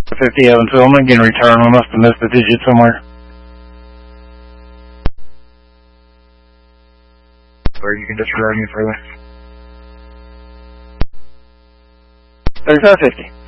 50 Evansville, I'm getting return. We must have missed a digit somewhere. Or you can disregard me further. 3550.